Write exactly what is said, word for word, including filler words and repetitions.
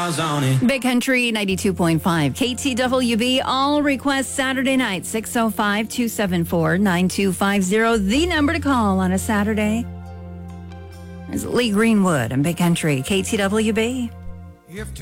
miles on it. Big Country ninety-two point five. K T W B. All requests Saturday night. six oh five, two seven four, nine two five zero. The number to call on a Saturday. There's Lee Greenwood and Big Country. K T W B. If